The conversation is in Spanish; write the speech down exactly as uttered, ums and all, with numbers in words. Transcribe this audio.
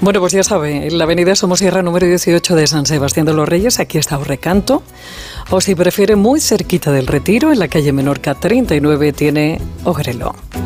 Bueno, pues ya sabe, en la avenida Somosierra número dieciocho de San Sebastián de los Reyes, aquí está o Recanto. O si prefiere, muy cerquita del Retiro, en la calle Menorca treinta y nueve, tiene Ogrelo.